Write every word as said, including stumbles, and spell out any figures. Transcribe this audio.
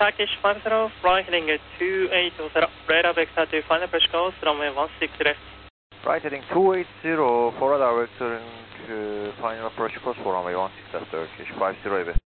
Turkish five zero, flying heading two eight zero, radar vector to final approach course, runway one six left. Right heading two eight zero, for radar vectoring uh, final approach course for runway one six left, Turkish five zero heavy.